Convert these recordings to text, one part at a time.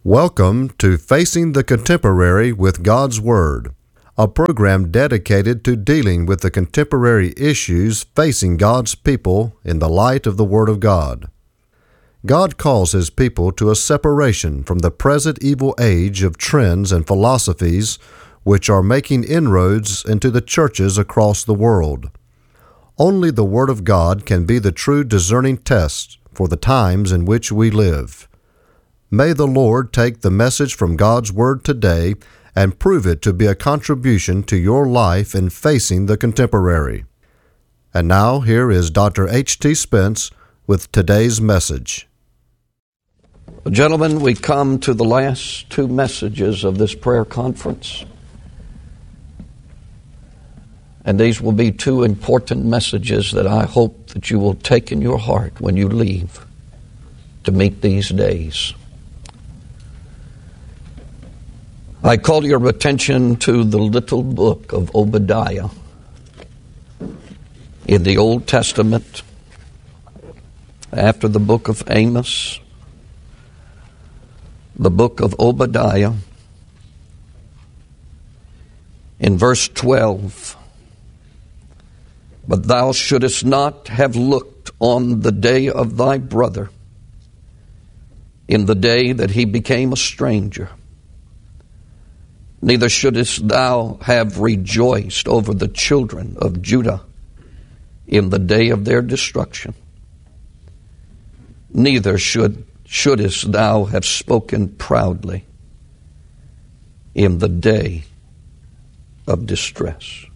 Welcome to Facing the Contemporary with God's Word, a program dedicated to dealing with the contemporary issues facing God's people in the light of the Word of God. God calls His people to a separation from the present evil age of trends and philosophies which are making inroads into the churches across the world. Only the Word of God can be the true discerning test for the times in which we live. May the Lord take the message from God's Word today and prove it to be a contribution to your life in facing the contemporary. And now, here is Dr. H.T. Spence with today's message. Gentlemen, we come to the last two messages of this prayer conference. And these will be two important messages that I hope that you will take in your heart when you leave to meet these days. I call your attention to the little book of Obadiah in the Old Testament, after the book of Amos, the book of Obadiah. In verse 12, "But thou shouldest not have looked on the day of thy brother, in the day that he became a stranger. Neither shouldest thou have rejoiced over the children of Judah in the day of their destruction. Neither shouldest thou have spoken proudly in the day of distress."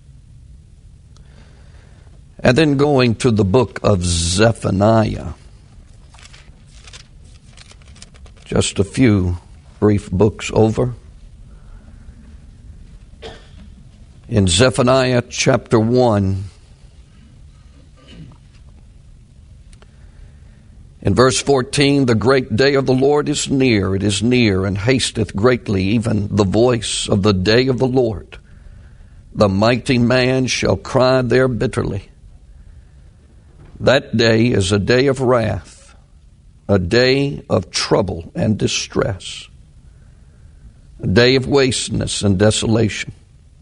And then going to the book of Zephaniah, just a few brief books over. In Zephaniah chapter 1, in verse 14, "The great day of the Lord is near, it is near, and hasteth greatly, even the voice of the day of the Lord. The mighty man shall cry there bitterly. That day is a day of wrath, a day of trouble and distress, a day of wasteness and desolation,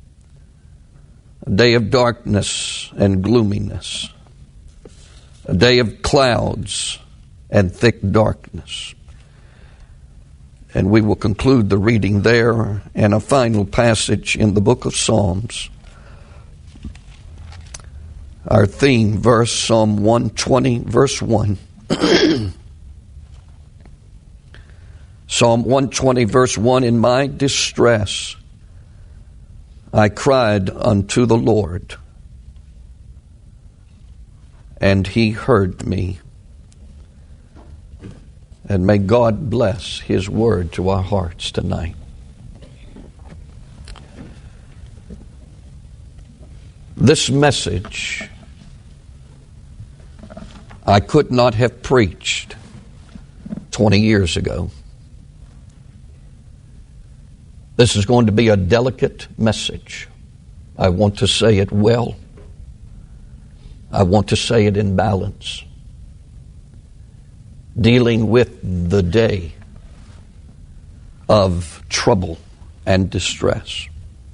a day of darkness and gloominess, a day of clouds and thick darkness." And we will conclude the reading there, and a final passage in the book of Psalms. Our theme verse, Psalm 120, verse 1. Psalm 120, verse 1, "In my distress I cried unto the Lord, and He heard me." And may God bless His word to our hearts tonight. This message I could not have preached 20 years ago. This is going to be a delicate message. I want to say it well. I want to say it in balance. Dealing with the day of trouble and distress.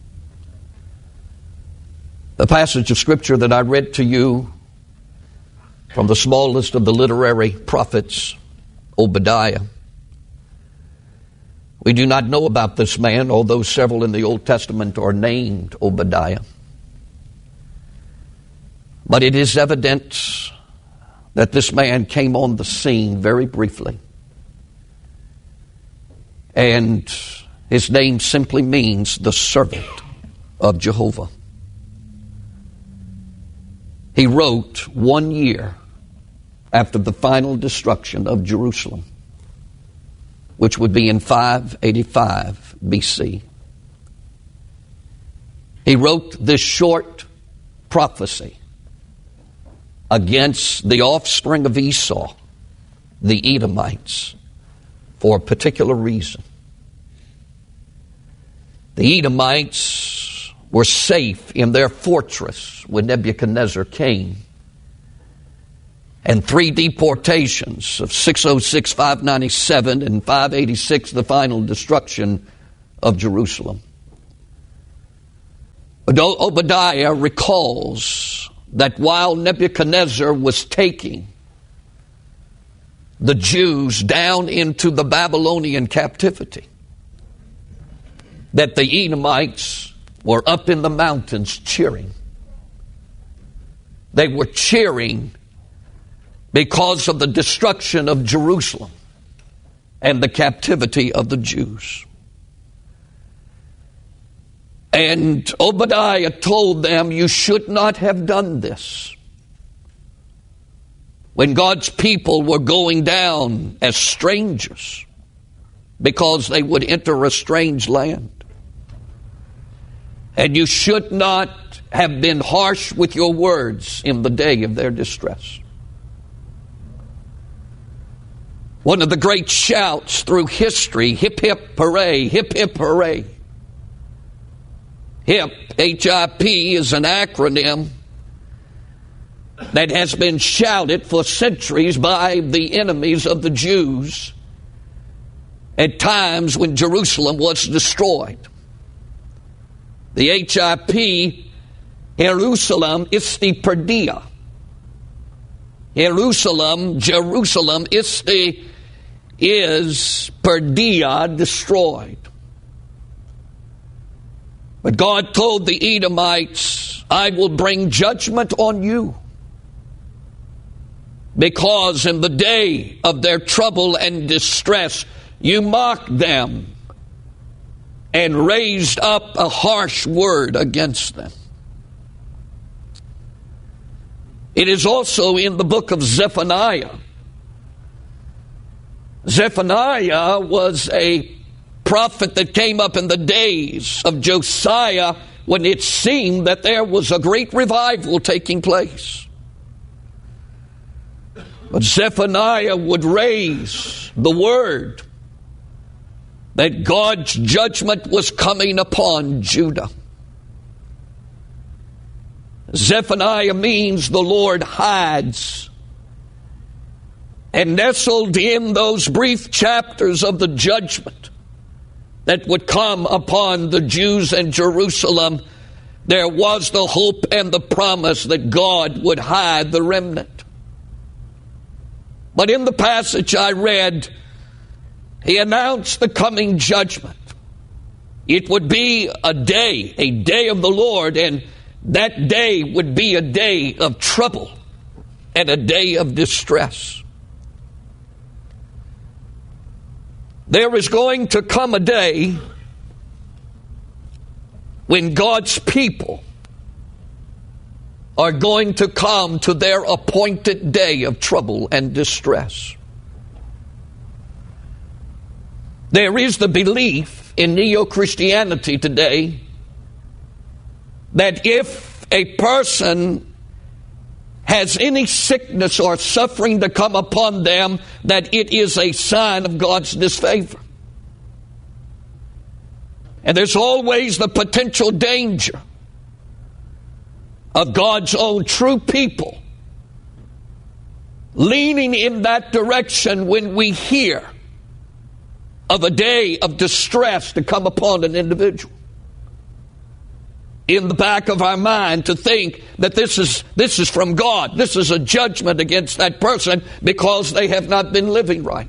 The passage of Scripture that I read to you from the smallest of the literary prophets, Obadiah. We do not know about this man, although several in the Old Testament are named Obadiah. But it is evident that this man came on the scene very briefly. And his name simply means the servant of Jehovah. He wrote 1 year after the final destruction of Jerusalem, which would be in 585 BC. He wrote this short prophecy against the offspring of Esau, the Edomites, for a particular reason. The Edomites were safe in their fortress when Nebuchadnezzar came and 3 deportations of 606, 597, and 586, the final destruction of Jerusalem. But Obadiah recalls that while Nebuchadnezzar was taking the Jews down into the Babylonian captivity, that the Edomites were up in the mountains cheering. They were cheering because of the destruction of Jerusalem and the captivity of the Jews. And Obadiah told them, you should not have done this. When God's people were going down as strangers because they would enter a strange land. And you should not have been harsh with your words in the day of their distress. One of the great shouts through history, hip hip hooray, hip hip hooray. HIP, H-I-P, is an acronym that has been shouted for centuries by the enemies of the Jews at times when Jerusalem was destroyed. The HIP, Jerusalem Isti Jerusalem Isti is Perdia, destroyed. But God told the Edomites, I will bring judgment on you, because in the day of their trouble and distress, you mocked them and raised up a harsh word against them. It is also in the book of Zephaniah. Zephaniah was a prophet that came up in the days of Josiah when it seemed that there was a great revival taking place. But Zephaniah would raise the word that God's judgment was coming upon Judah. Zephaniah means the Lord hides. And nestled in those brief chapters of the judgment that would come upon the Jews and Jerusalem, there was the hope and the promise that God would hide the remnant. But in the passage I read, he announced the coming judgment. It would be a day of the Lord, and that day would be a day of trouble and a day of distress. There is going to come a day when God's people are going to come to their appointed day of trouble and distress. There is the belief in neo-Christianity today that if a person has any sickness or suffering to come upon them, that it is a sign of God's disfavor. And there's always the potential danger of God's own true people leaning in that direction when we hear of a day of distress to come upon an individual. In the back of our mind to think that this is from God. This is a judgment against that person because they have not been living right.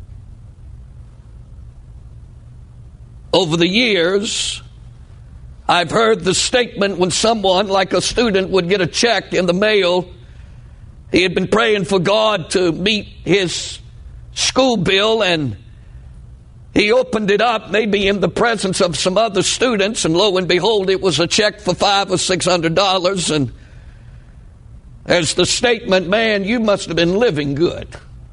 Over the years, I've heard the statement when someone, like a student, would get a check in the mail. He had been praying for God to meet his school bill, and he opened it up, maybe in the presence of some other students, and lo and behold, it was a check for $500 or $600. And there's the statement, man, you must have been living good.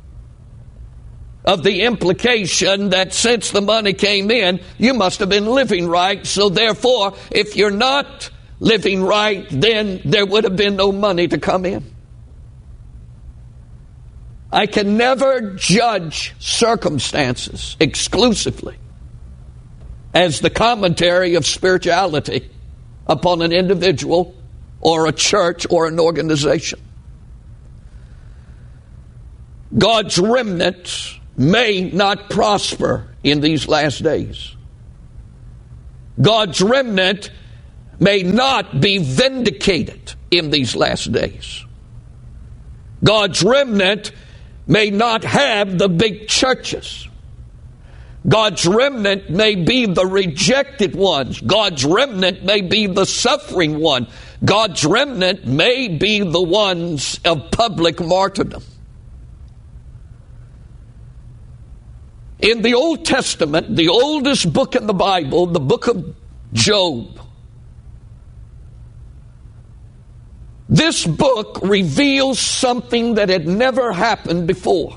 Of the implication that since the money came in, you must have been living right. So therefore, if you're not living right, then there would have been no money to come in. I can never judge circumstances exclusively as the commentary of spirituality upon an individual or a church or an organization. God's remnant may not prosper in these last days. God's remnant may not be vindicated in these last days. God's remnant may not have the big churches. God's remnant may be the rejected ones. God's remnant may be the suffering one. God's remnant may be the ones of public martyrdom. In the Old Testament, the oldest book in the Bible, the book of Job, this book reveals something that had never happened before.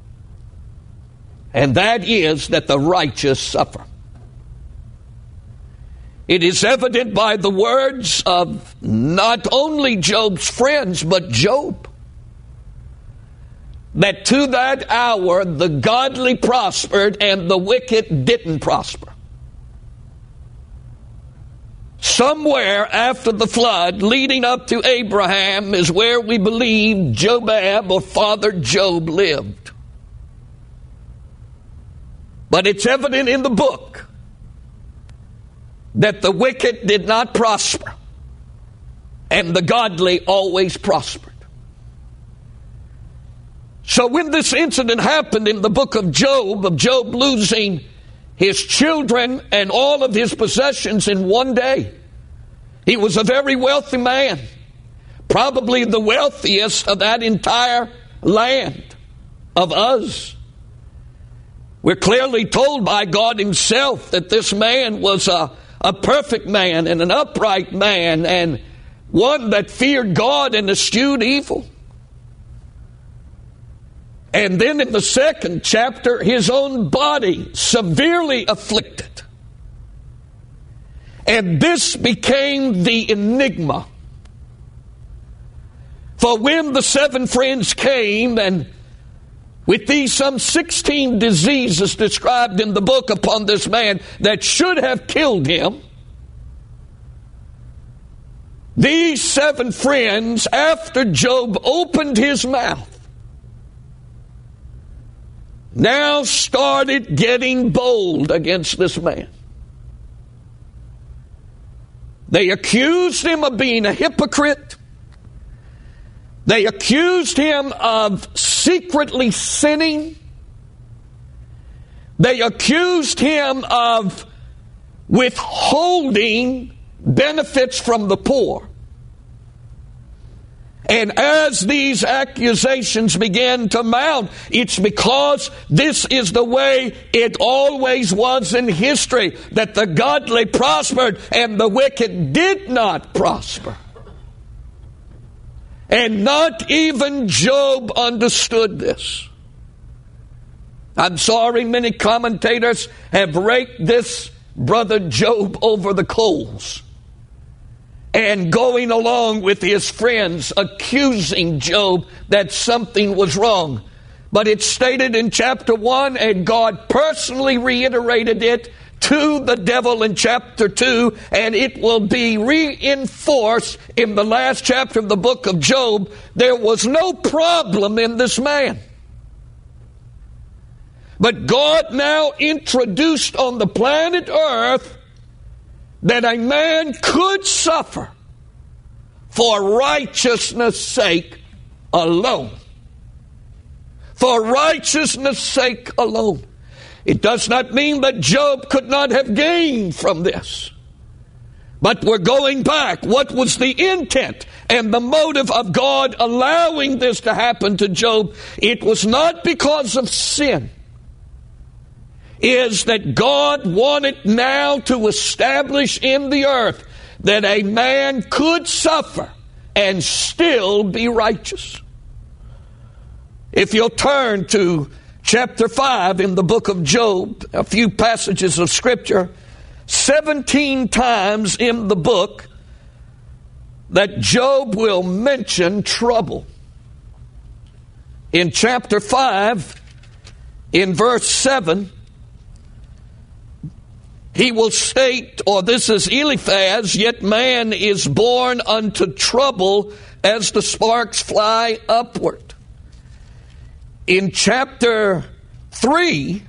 And that is that the righteous suffer. It is evident by the words of not only Job's friends, but Job, that to that hour the godly prospered and the wicked didn't prosper. Somewhere after the flood, leading up to Abraham, is where we believe Jobab or Father Job lived. But it's evident in the book that the wicked did not prosper and the godly always prospered. So when this incident happened in the book of Job losing his children and all of his possessions in one day, he was a very wealthy man, probably the wealthiest of that entire land of Uz. We're clearly told by God himself that this man was a perfect man and an upright man and one that feared God and eschewed evil. And then in the second chapter, his own body severely afflicted. And this became the enigma. For when the 7 friends came, and with these some 16 diseases described in the book upon this man that should have killed him, these 7 friends, after Job opened his mouth, now started getting bold against this man. They accused him of being a hypocrite. They accused him of secretly sinning. They accused him of withholding benefits from the poor. And as these accusations began to mount, it's because this is the way it always was in history, that the godly prospered and the wicked did not prosper. And not even Job understood this. I'm sorry, many commentators have raked this brother Job over the coals, and going along with his friends, accusing Job that something was wrong. But it's stated in chapter 1, and God personally reiterated it to the devil in chapter 2, and it will be reinforced in the last chapter of the book of Job. There was no problem in this man. But God now introduced on the planet Earth that a man could suffer for righteousness' sake alone. For righteousness' sake alone. It does not mean that Job could not have gained from this. But we're going back. What was the intent and the motive of God allowing this to happen to Job? It was not because of sin. Is that God wanted now to establish in the earth that a man could suffer and still be righteous. If you'll turn to chapter 5 in the book of Job, a few passages of Scripture, 17 times in the book that Job will mention trouble. In chapter 5, in verse 7, he will state, or this is Eliphaz, yet man is born unto trouble as the sparks fly upward. in chapter 3,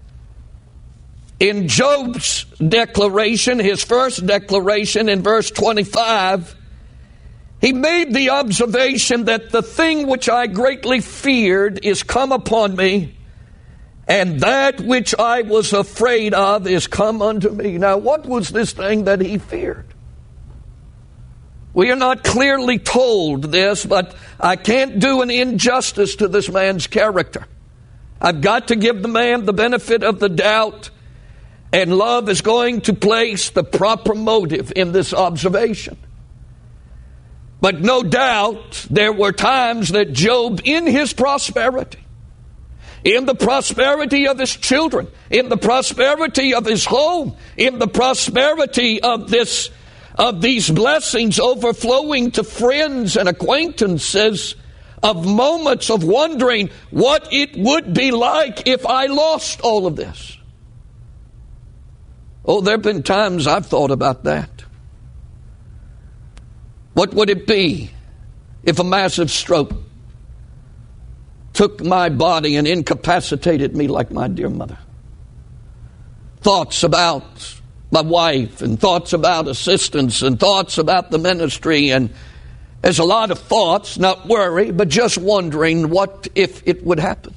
in Job's declaration, his first declaration in verse 25, he made the observation that the thing which I greatly feared is come upon me, and that which I was afraid of is come unto me. Now, what was this thing that he feared? We are not clearly told this, but I can't do an injustice to this man's character. I've got to give the man the benefit of the doubt, and love is going to place the proper motive in this observation. But no doubt there were times that Job, in his prosperity, in the prosperity of his children, in the prosperity of his home, in the prosperity of these blessings overflowing to friends and acquaintances, of moments of wondering what it would be like if I lost all of this. Oh, there have been times I've thought about that. What would it be if a massive stroke took my body and incapacitated me like my dear mother? Thoughts about my wife, and thoughts about assistance, and thoughts about the ministry, and there's a lot of thoughts, not worry, but just wondering what if it would happen.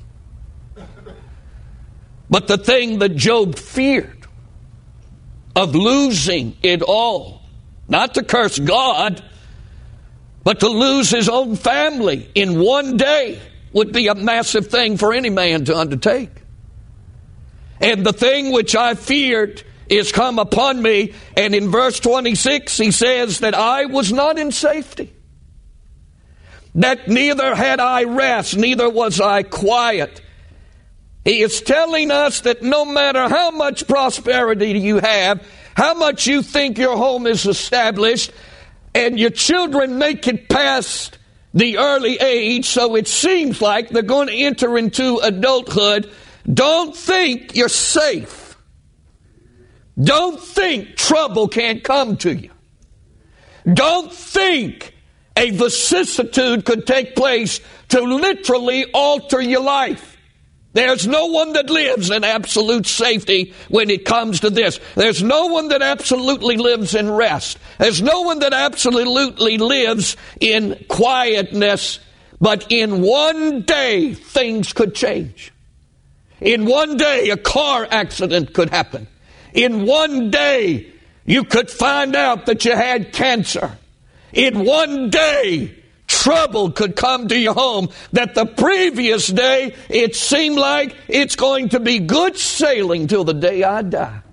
But the thing that Job feared, of losing it all, not to curse God, but to lose his own family in one day, would be a massive thing for any man to undertake. And the thing which I feared is come upon me. And in verse 26 he says that I was not in safety, that neither had I rest, neither was I quiet. He is telling us that no matter how much prosperity you have, how much you think your home is established, and your children make it past the early age, so it seems like they're going to enter into adulthood, don't think you're safe. Don't think trouble can't come to you. Don't think a vicissitude could take place to literally alter your life. There's no one that lives in absolute safety when it comes to this. There's no one that absolutely lives in rest. There's no one that absolutely lives in quietness. But in one day, things could change. In one day, a car accident could happen. In one day, you could find out that you had cancer. In one day, trouble could come to your home that the previous day it seemed like it's going to be good sailing till the day I die.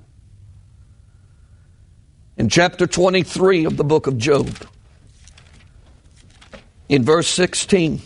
In chapter 23 of the book of Job, in verse 16,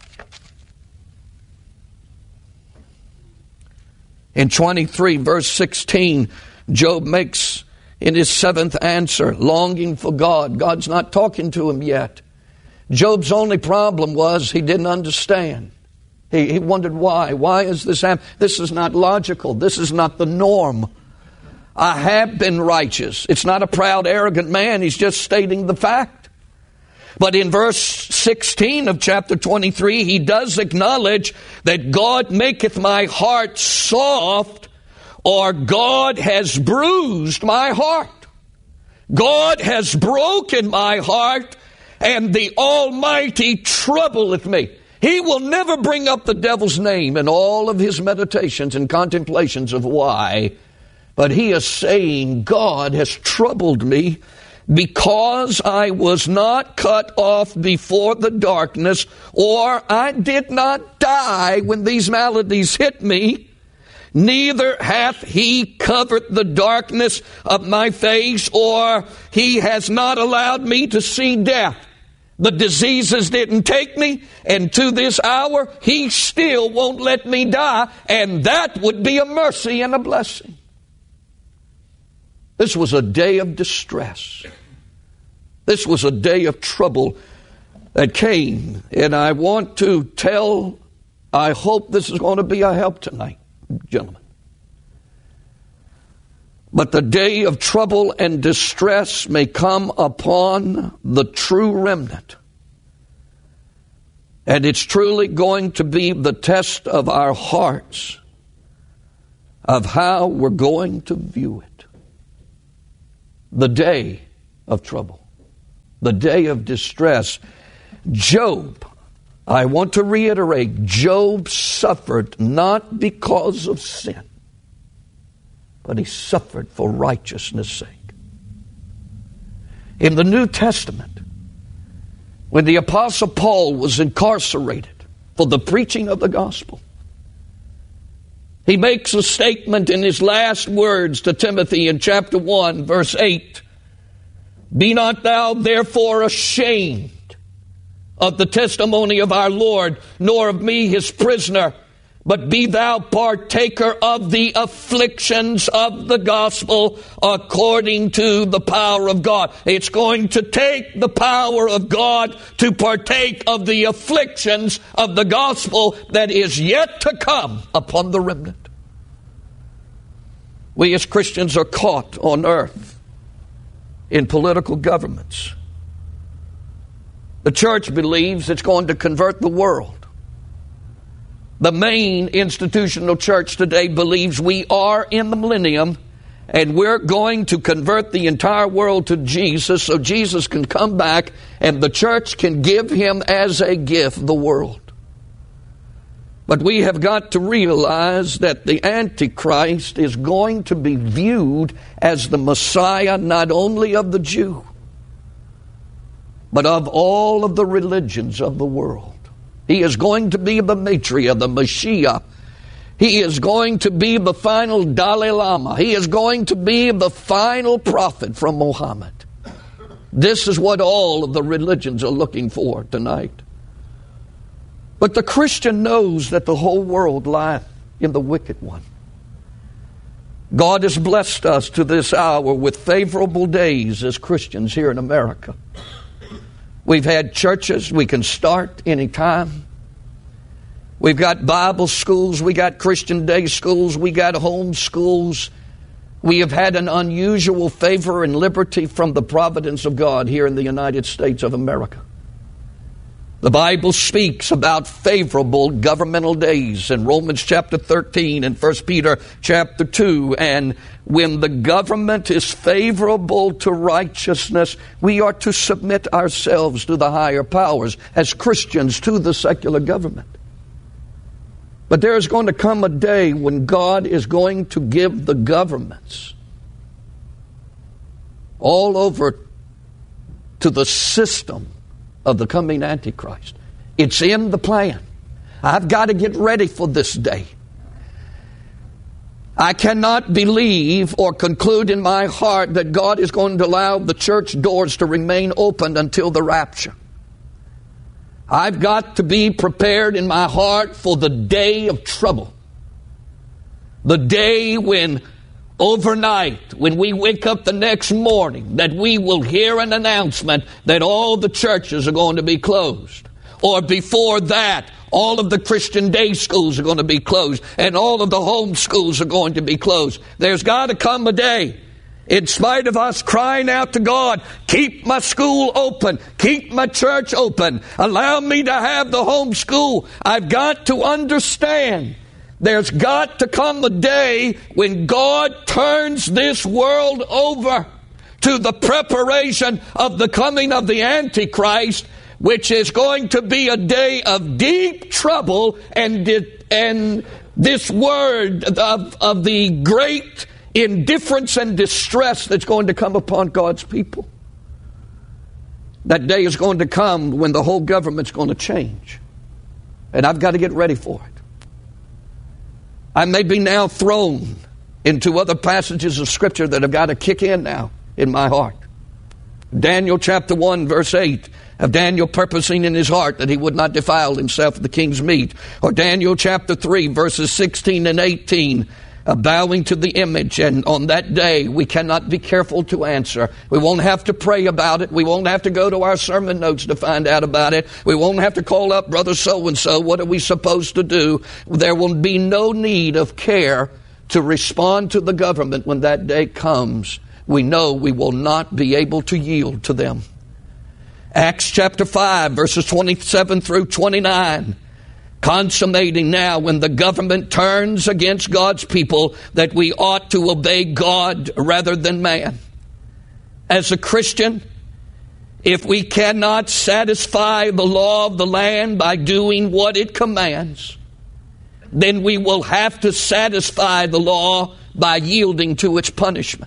in 23 verse 16, Job makes in his seventh answer, longing for God. God's not talking to him yet. Job's only problem was he didn't understand. He wondered why. Why is this happening? This is not logical. This is not the norm. I have been righteous. It's not a proud, arrogant man. He's just stating the fact. But in verse 16 of chapter 23, he does acknowledge that God maketh my heart soft, or God has bruised my heart. God has broken my heart, and the Almighty troubleth me. He will never bring up the devil's name in all of his meditations and contemplations of why. But he is saying, God has troubled me because I was not cut off before the darkness, or I did not die when these maladies hit me. Neither hath he covered the darkness of my face, or he has not allowed me to see death. The diseases didn't take me, and to this hour, he still won't let me die, and that would be a mercy and a blessing. This was a day of distress. This was a day of trouble that came, and I want to tell, I hope this is going to be a help tonight, gentlemen. But the day of trouble and distress may come upon the true remnant And it's truly going to be the test of our hearts of how we're going to view it. The day of trouble, the day of distress. Job, I want to reiterate, Job suffered not because of sin, but he suffered for righteousness' sake. In the New Testament, when the Apostle Paul was incarcerated for the preaching of the gospel, he makes a statement in his last words to Timothy in chapter 1, verse 8. Be not thou therefore ashamed of the testimony of our Lord, nor of me his prisoner, but be thou partaker of the afflictions of the gospel according to the power of God. It's going to take the power of God to partake of the afflictions of the gospel that is yet to come upon the remnant. We as Christians are caught on earth in political governments. The church believes it's going to convert the world. The main institutional church today believes we are in the millennium and we're going to convert the entire world to Jesus so Jesus can come back and the church can give him as a gift the world. But we have got to realize that the Antichrist is going to be viewed as the Messiah not only of the Jew, but of all of the religions of the world. He is going to be the Maitreya, the Mashiach. He is going to be the final Dalai Lama. He is going to be the final prophet from Muhammad. This is what all of the religions are looking for tonight. But the Christian knows that the whole world lieth in the wicked one. God has blessed us to this hour with favorable days as Christians here in America. We've had churches we can start anytime. We've got Bible schools, we got Christian day schools, we got home schools. We have had an unusual favor and liberty from the providence of God here in the United States of America. The Bible speaks about favorable governmental days in Romans chapter 13 and 1 Peter chapter 2. And when the government is favorable to righteousness, we are to submit ourselves to the higher powers as Christians to the secular government. But there is going to come a day when God is going to give the governments all over to the system of the coming Antichrist. It's in the plan. I've got to get ready for this day. I cannot believe or conclude in my heart that God is going to allow the church doors to remain open until the rapture. I've got to be prepared in my heart for the day of trouble. The day when overnight, when we wake up the next morning, that we will hear an announcement that all the churches are going to be closed. Or before that, all of the Christian day schools are going to be closed, and all of the home schools are going to be closed. There's got to come a day, in spite of us crying out to God, keep my school open, keep my church open, allow me to have the home school. I've got to understand there's got to come a day when God turns this world over to the preparation of the coming of the Antichrist, which is going to be a day of deep trouble and this word of the great indifference and distress that's going to come upon God's people. That day is going to come when the whole government's going to change. And I've got to get ready for it. I may be now thrown into other passages of Scripture that have got to kick in now in my heart. Daniel chapter 1 verse 8 of Daniel purposing in his heart that he would not defile himself with the king's meat. Or Daniel chapter 3 verses 16 and 18 bowing to the image. And on that day we cannot be careful to answer. We won't have to pray about it. We won't have to go to our sermon notes to find out about it. We won't have to call up brother so-and-so. What are we supposed to do? There will be no need of care to respond to the government when that day comes. We know we will not be able to yield to them. Acts chapter 5, verses 27 through 29. Consummating now when the government turns against God's people that we ought to obey God rather than man. As a Christian, if we cannot satisfy the law of the land by doing what it commands, then we will have to satisfy the law by yielding to its punishment.